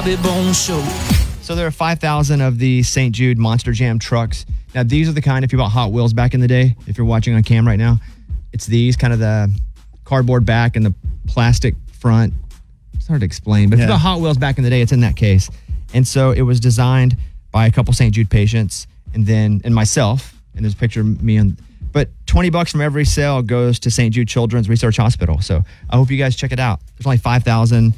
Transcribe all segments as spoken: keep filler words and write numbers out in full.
Bobby Bones Show. So there are five thousand of the Saint Jude Monster Jam trucks. Now, these are the kind, if you bought Hot Wheels back in the day, if you're watching on cam right now, it's these, kind of the cardboard back and the plastic front. It's hard to explain, but yeah. If you bought Hot Wheels back in the day, it's in that case. And so it was designed by a couple Saint Jude patients and then, and myself, and there's a picture of me on, but twenty bucks from every sale goes to Saint Jude Children's Research Hospital. So I hope you guys check it out. There's only five thousand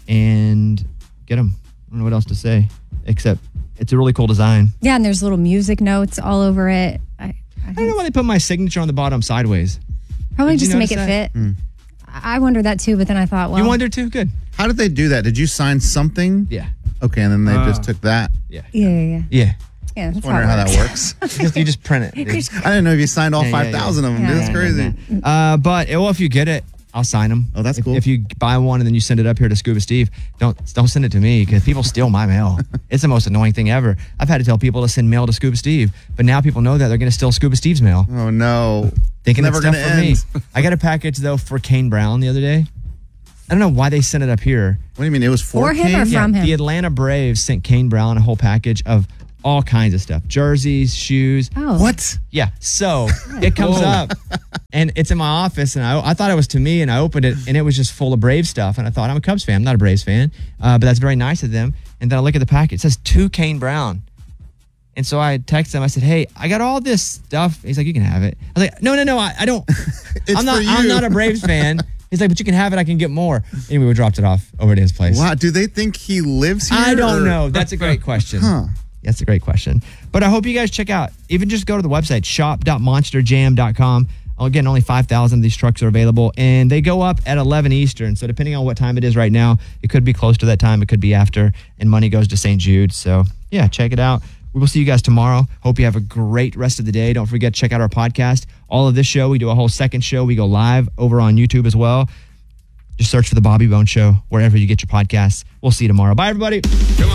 and get them. I don't know what else to say, except it's a really cool design. Yeah, and there's little music notes all over it. I, I, I don't know why they put my signature on the bottom sideways. Probably Did just to make it that? fit. Mm. I wondered that too, but then I thought, well. You wondered too? Good. How did they do that? Did you sign something? Yeah. Okay, and then they uh, just took that? Yeah. Yeah, yeah, yeah. Yeah. Yeah, that's wondering how, how that works. you, just, you just print it. Dude. I didn't know if you signed all yeah, five thousand yeah, yeah. of them. Yeah, That's yeah, crazy. Yeah, yeah. Uh, but well, if you get it, I'll sign them. Oh, that's if, cool. If you buy one and then you send it up here to Scuba Steve, don't don't send it to me because people steal my mail. It's the most annoying thing ever. I've had to tell people to send mail to Scuba Steve, but now people know that they're going to steal Scuba Steve's mail. Oh no! Thinking it's never going to end. Me. I got a package though for Kane Brown the other day. I don't know why they sent it up here. What do you mean? It was for, for him Kane? or from yeah, him? The Atlanta Braves sent Kane Brown a whole package of all kinds of stuff. Jerseys, shoes. Oh. What? Yeah. So it comes up and it's in my office and I, I thought it was to me and I opened it and it was just full of Braves stuff. And I thought, I'm a Cubs fan. I'm not a Braves fan. Uh, but that's very nice of them. And then I look at the packet. It says to Kane Brown. And so I texted him. I said, hey, I got all this stuff. He's like, you can have it. I was like, no, no, no. I, I don't. I'm not. I'm not a Braves fan. He's like, but you can have it. I can get more. Anyway, we dropped it off over to his place. Wow. Do they think he lives here? I don't or? know. That's a great question. Huh. That's a great question. But I hope you guys check out, even just go to the website, shop dot monster jam dot com. Again, only five thousand of these trucks are available, and they go up at eleven Eastern. So depending on what time it is right now, it could be close to that time. It could be after, and money goes to Saint Jude. So, yeah, check it out. We will see you guys tomorrow. Hope you have a great rest of the day. Don't forget to check out our podcast. All of this show, we do a whole second show. We go live over on YouTube as well. Just search for The Bobby Bones Show wherever you get your podcasts. We'll see you tomorrow. Bye, everybody. Come on.